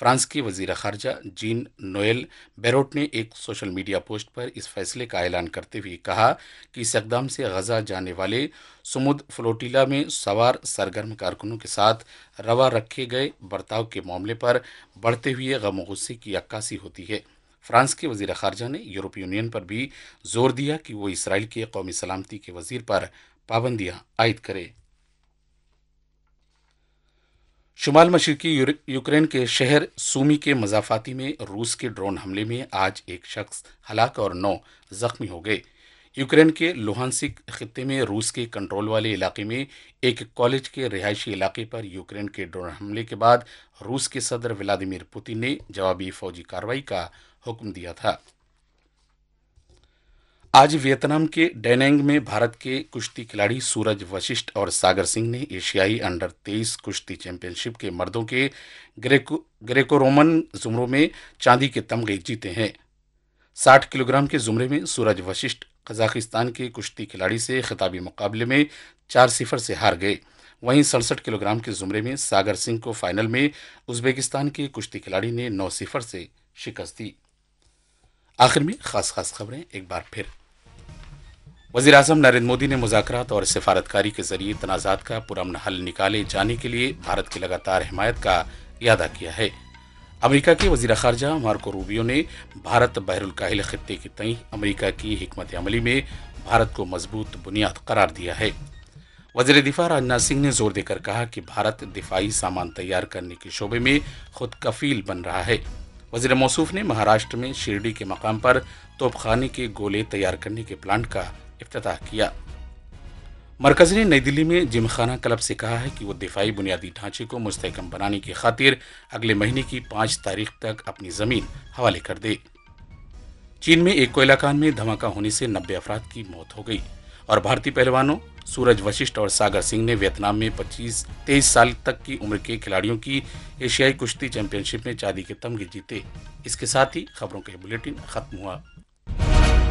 France के वजीर खारजा gene Noel बेरोट ने एक सोशल मीडिया पोस्ट पर इस फैसले का ऐलान करते हुए कहा कि इस इकदाम से गजा जाने वाले समुद फ्लोटिला में सवार सरगर्म कारकुनों के साथ रवा रखे गए बर्ताव के मामले पर बढ़ते हुए गम गुस्से की अक्कासी होती है। फ्रांस के वजीर खारजा ने यूरोपीय यूनियन पर भी जोर दिया कि वो इसराइल के कौमी सलामती के वजीर पर पाबंदियां आयद करे। शुमाल मशरकी यूक्रेन के शहर सूमी के मजाफाती में रूस के ड्रोन हमले में आज एक शख्स हलाक और 9 जख्मी हो गए। यूक्रेन के लुहानसिक खित्ते में रूस के कंट्रोल वाले इलाके में एक कॉलेज के रिहायशी इलाके पर यूक्रेन के ड्रोन हमले के बाद रूस के सदर व्लादिमीर पुतिन ने जवाबी फौजी कार्रवाई का हुक्म दिया था। आज वियतनाम के डैनेंग में भारत के कुश्ती खिलाड़ी सूरज वशिष्ठ और सागर सिंह ने एशियाई अंडर 23 कुश्ती चैंपियनशिप के मर्दों के ग्रेको रोमन जुमरों में चांदी के तमगे जीते हैं। 60 किलोग्राम के जुमरे में सूरज वशिष्ठ कजाकिस्तान के कुश्ती खिलाड़ी से खिताबी मुकाबले में 4-0 से हार गए। वहीं 67 किलोग्राम के जुमरे में सागर सिंह को फाइनल में उज्बेकिस्तान के कुश्ती खिलाड़ी ने 9-0 से शिकस्त दी। आखिर में खास खबरें एक बार फिर। वज़ीर आज़म नरेंद्र मोदी ने मुज़ाकरात और सिफारतकारी के जरिए तनाज़ात का पुरअमन हल निकाले जाने के लिए भारत की लगातार हिमायत का इयादा किया है। अमेरिका के वज़ीर ख़ारजा मार्को रूबियो ने भारत बहरुल काहिल खित्ते की तई अमेरिका की हिकमत अमली में भारत को मजबूत बुनियाद करार दिया है। वज़ीर दिफा राजनाथ सिंह ने जोर देकर कहा कि भारत दिफाई सामान तैयार करने के शोबे में खुद कफील बन रहा है। वज़ीर मौसूफ ने महाराष्ट्र में शिरडी के मकाम पर तोपखाने के गोले तैयार करने के प्लांट का इफ्तिताह किया। मरकज ने नई दिल्ली में जिमखाना क्लब से कहा है कि वो दिफाई बुनियादी ढांचे को मुस्तहकम बनाने की खातिर अगले महीने की 5 तारीख तक अपनी जमीन हवाले कर दे। चीन में एक कोयला खान में धमाका होने से 90 अफराद की मौत हो गई और भारतीय पहलवानों सूरज वशिष्ठ और सागर सिंह ने वियतनाम में 23 साल तक की उम्र के खिलाड़ियों की एशियाई कुश्ती चैंपियनशिप में चांदी के तमगे जीते। इसके साथ ही खबरों के बुलेटिन खत्म हुआ।